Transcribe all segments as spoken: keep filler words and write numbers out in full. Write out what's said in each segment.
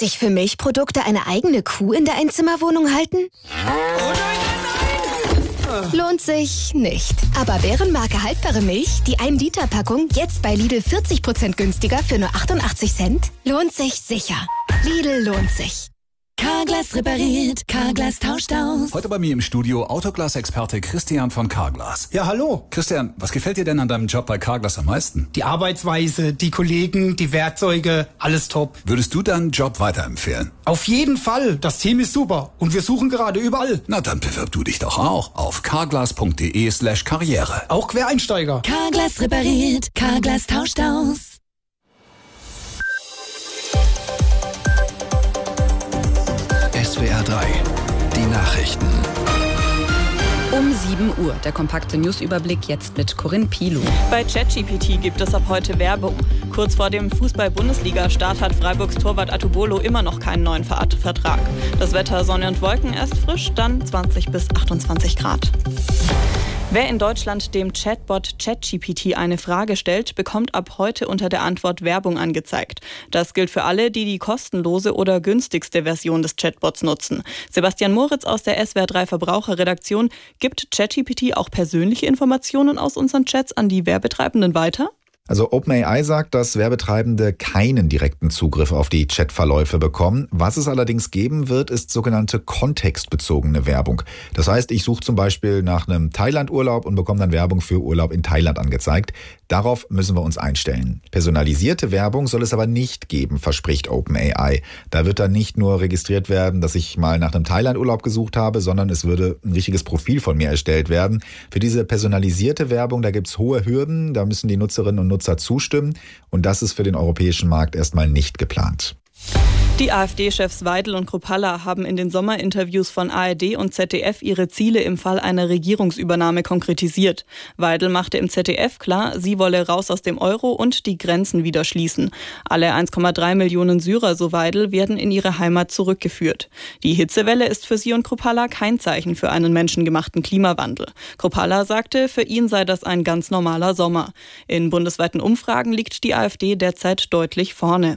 sich für Milchprodukte eine eigene Kuh in der Einzimmerwohnung halten? Lohnt sich nicht. Aber Bärenmarke haltbare Milch, die ein Liter Packung, jetzt bei Lidl vierzig Prozent günstiger für nur achtundachtzig Cent? Lohnt sich sicher. Lidl lohnt sich. Carglass repariert, Carglass tauscht aus. Heute bei mir im Studio Autoglas-Experte Christian von Carglass. Ja, hallo. Christian, was gefällt dir denn an deinem Job bei Carglass am meisten? Die Arbeitsweise, die Kollegen, die Werkzeuge, alles top. Würdest du deinen Job weiterempfehlen? Auf jeden Fall. Das Team ist super. Und wir suchen gerade überall. Na, dann bewirb du dich doch auch auf carglass.de slash karriere. Auch Quereinsteiger. Carglass repariert, Carglass tauscht aus. S W R drei, die Nachrichten. Um sieben Uhr, der kompakte Newsüberblick jetzt mit Corinne Pilu. Bei ChatGPT gibt es ab heute Werbung. Kurz vor dem Fußball-Bundesliga-Start hat Freiburgs Torwart Atubolo immer noch keinen neuen Vertrag. Das Wetter, Sonne und Wolken erst frisch, dann zwanzig bis achtundzwanzig Grad. Wer in Deutschland dem Chatbot ChatGPT eine Frage stellt, bekommt ab heute unter der Antwort Werbung angezeigt. Das gilt für alle, die die kostenlose oder günstigste Version des Chatbots nutzen. Sebastian Moritz aus der S W R drei Verbraucherredaktion, gibt ChatGPT auch persönliche Informationen aus unseren Chats an die Werbetreibenden weiter? Also OpenAI sagt, dass Werbetreibende keinen direkten Zugriff auf die Chatverläufe bekommen. Was es allerdings geben wird, ist sogenannte kontextbezogene Werbung. Das heißt, ich suche zum Beispiel nach einem Thailand-Urlaub und bekomme dann Werbung für Urlaub in Thailand angezeigt. Darauf müssen wir uns einstellen. Personalisierte Werbung soll es aber nicht geben, verspricht OpenAI. Da wird dann nicht nur registriert werden, dass ich mal nach einem Thailand-Urlaub gesucht habe, sondern es würde ein richtiges Profil von mir erstellt werden. Für diese personalisierte Werbung, da gibt es hohe Hürden, da müssen die Nutzerinnen und Nutzer zustimmen und das ist für den europäischen Markt erstmal nicht geplant. Die AfD-Chefs Weidel und Kruppalla haben in den Sommerinterviews von A R D und Z D F ihre Ziele im Fall einer Regierungsübernahme konkretisiert. Weidel machte im Z D F klar, sie wolle raus aus dem Euro und die Grenzen wieder schließen. Alle eins Komma drei Millionen Syrer, so Weidel, werden in ihre Heimat zurückgeführt. Die Hitzewelle ist für sie und Kruppalla kein Zeichen für einen menschengemachten Klimawandel. Kruppalla sagte, für ihn sei das ein ganz normaler Sommer. In bundesweiten Umfragen liegt die AfD derzeit deutlich vorne.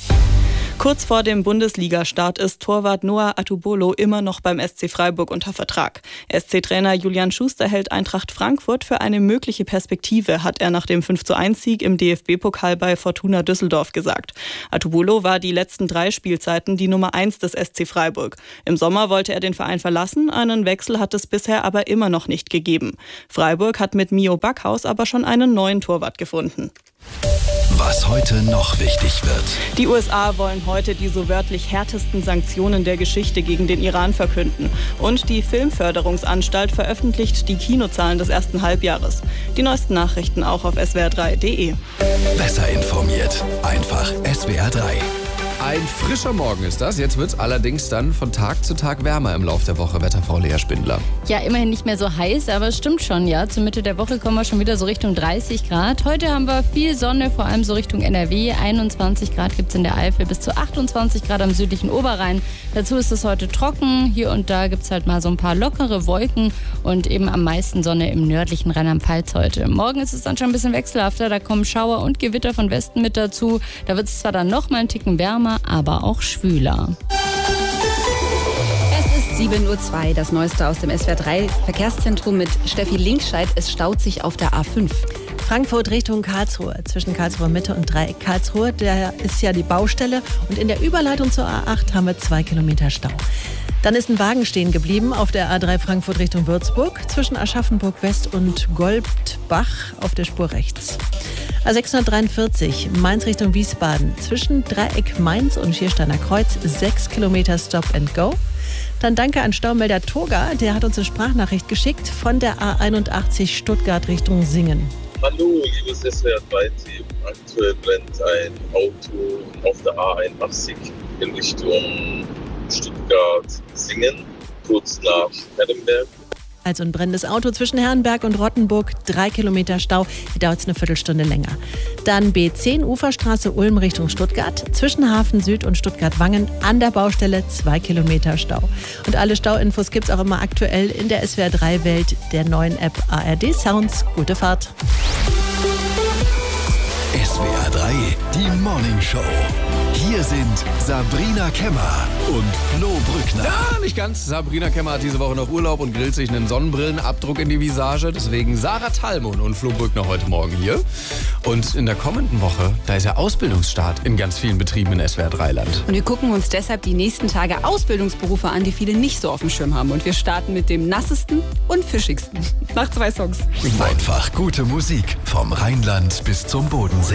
Kurz vor dem Bundesliga-Start ist Torwart Noah Atubolo immer noch beim S C Freiburg unter Vertrag. S C-Trainer Julian Schuster hält Eintracht Frankfurt für eine mögliche Perspektive, hat er nach dem fünf zu eins Sieg im D F B-Pokal bei Fortuna Düsseldorf gesagt. Atubolo war die letzten drei Spielzeiten die Nummer eins des S C Freiburg. Im Sommer wollte er den Verein verlassen, einen Wechsel hat es bisher aber immer noch nicht gegeben. Freiburg hat mit Mio Backhaus aber schon einen neuen Torwart gefunden. Was heute noch wichtig wird. Die U S A wollen heute die so wörtlich härtesten Sanktionen der Geschichte gegen den Iran verkünden. Und die Filmförderungsanstalt veröffentlicht die Kinozahlen des ersten Halbjahres. Die neuesten Nachrichten auch auf S W R drei punkt de. Besser informiert. Einfach S W R drei. Ein frischer Morgen ist das. Jetzt wird es allerdings dann von Tag zu Tag wärmer im Laufe der Woche, Wetterfrau Lea Spindler. Ja, immerhin nicht mehr so heiß, aber es stimmt schon, ja. Zur Mitte der Woche kommen wir schon wieder so Richtung dreißig Grad. Heute haben wir viel Sonne, vor allem so Richtung N R W. einundzwanzig Grad gibt es in der Eifel, bis zu achtundzwanzig Grad am südlichen Oberrhein. Dazu ist es heute trocken. Hier und da gibt es halt mal so ein paar lockere Wolken und eben am meisten Sonne im nördlichen Rheinland-Pfalz heute. Morgen ist es dann schon ein bisschen wechselhafter. Da kommen Schauer und Gewitter von Westen mit dazu. Da wird es zwar dann noch mal einen Ticken wärmer, aber auch schwüler. Es ist sieben Uhr zwei, das Neueste aus dem S W R drei Verkehrszentrum mit Steffi Linkscheid. Es staut sich auf der A fünf. Frankfurt Richtung Karlsruhe, zwischen Karlsruhe Mitte und Dreieck Karlsruhe. Da ist ja die Baustelle und in der Überleitung zur A acht haben wir zwei Kilometer Stau. Dann ist ein Wagen stehen geblieben auf der A drei Frankfurt Richtung Würzburg, zwischen Aschaffenburg West und Goldbach auf der Spur rechts. A sechshundertdreiundvierzig, Mainz Richtung Wiesbaden, zwischen Dreieck Mainz und Schiersteiner Kreuz, sechs Kilometer Stop and Go. Dann danke an Staumelder Toga, der hat uns eine Sprachnachricht geschickt von der A einundachtzig Stuttgart Richtung Singen. Hallo, liebes S W R drei Team. Aktuell brennt ein Auto auf der A einundachtzig in Richtung Stuttgart-Singen, kurz nach Herrenberg. Also ein brennendes Auto zwischen Herrenberg und Rottenburg, drei Kilometer Stau, hier dauert es eine Viertelstunde länger. Dann B zehn, Uferstraße Ulm Richtung Stuttgart, zwischen Hafen Süd und Stuttgart-Wangen, an der Baustelle zwei Kilometer Stau. Und alle Stauinfos gibt es auch immer aktuell in der S W R drei Welt, der neuen App A R D Sounds. Gute Fahrt. S W R drei, die Morning Show. Hier sind Sabrina Kemmer und Flo Brückner. Ja, nicht ganz. Sabrina Kemmer hat diese Woche noch Urlaub und grillt sich einen Sonnenbrillenabdruck in die Visage. Deswegen Sarah Thalmon und Flo Brückner heute Morgen hier. Und in der kommenden Woche, da ist ja Ausbildungsstart in ganz vielen Betrieben in S W R drei Land. Und wir gucken uns deshalb die nächsten Tage Ausbildungsberufe an, die viele nicht so auf dem Schirm haben. Und wir starten mit dem nassesten und fischigsten. Nach zwei Songs. Einfach gute Musik vom Rheinland bis zum Bodensee.